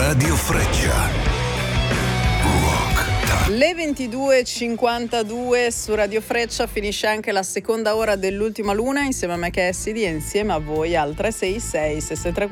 Radio Freccia. Le 22.52 su Radio Freccia finisce anche la seconda ora dell'ultima luna insieme a me Cassidy e insieme a voi al 366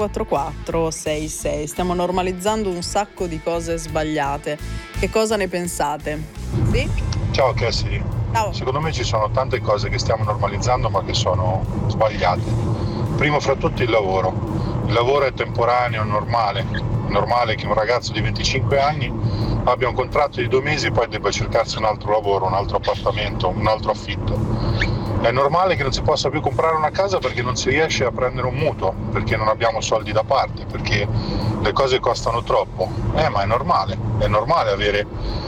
6344 66. Stiamo normalizzando un sacco di cose sbagliate. Che cosa ne pensate? Sì? Ciao Cassidy. Ciao. Secondo me ci sono tante cose che stiamo normalizzando ma che sono sbagliate. Primo fra tutto il lavoro. Il lavoro è temporaneo, normale. È normale che un ragazzo di 25 anni abbia un contratto di 2 mesi e poi debba cercarsi un altro lavoro, un altro appartamento, un altro affitto. È normale che non si possa più comprare una casa perché non si riesce a prendere un mutuo, perché non abbiamo soldi da parte, perché le cose costano troppo. Ma è normale avere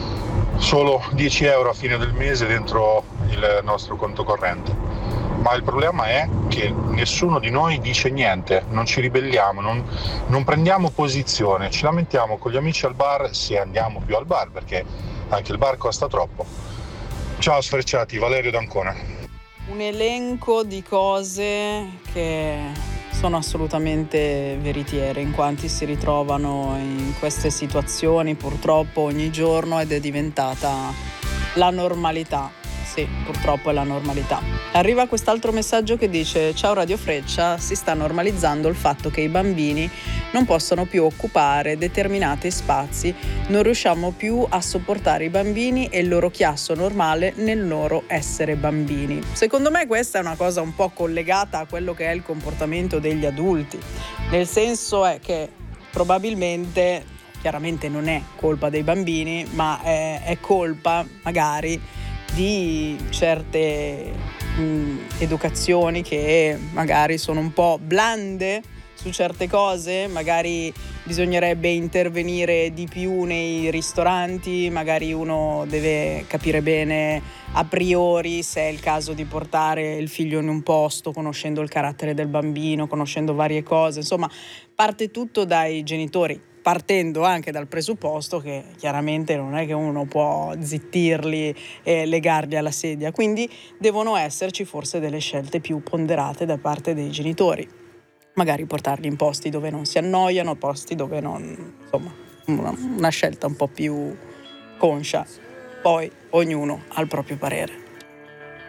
solo 10 euro a fine del mese dentro il nostro conto corrente. Ma il problema è che nessuno di noi dice niente, non ci ribelliamo, non prendiamo posizione, ci lamentiamo con gli amici al bar se andiamo più al bar, perché anche il bar costa troppo. Ciao sfrecciati, Valerio d'Ancona. Un elenco di cose che sono assolutamente veritiere, in quanti si ritrovano in queste situazioni purtroppo ogni giorno ed è diventata la normalità. Sì, purtroppo è la normalità. Arriva quest'altro messaggio che dice: ciao Radio Freccia, si sta normalizzando il fatto che i bambini non possono più occupare determinati spazi, non riusciamo più a sopportare i bambini e il loro chiasso normale nel loro essere bambini. Secondo me questa è una cosa un po' collegata a quello che è il comportamento degli adulti, nel senso è che probabilmente, chiaramente non è colpa dei bambini, ma è colpa magari di certe educazioni che magari sono un po' blande su certe cose, magari bisognerebbe intervenire di più nei ristoranti, magari uno deve capire bene a priori se è il caso di portare il figlio in un posto, conoscendo il carattere del bambino, conoscendo varie cose, insomma parte tutto dai genitori, partendo anche dal presupposto che chiaramente non è che uno può zittirli e legarli alla sedia, quindi devono esserci forse delle scelte più ponderate da parte dei genitori, magari portarli in posti dove non si annoiano, posti dove non, insomma, una scelta un po' più conscia. Poi ognuno ha il proprio parere.